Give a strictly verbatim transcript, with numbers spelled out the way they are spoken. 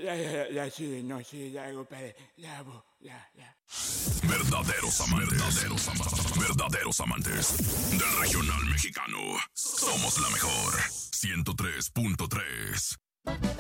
ya, ya, ya, sí, no, sí, ya, compadre. Ya, bo, ya, ya. Verdaderos amantes, verdaderos amantes, verdaderos amantes del regional mexicano. Somos la mejor. ciento tres punto tres.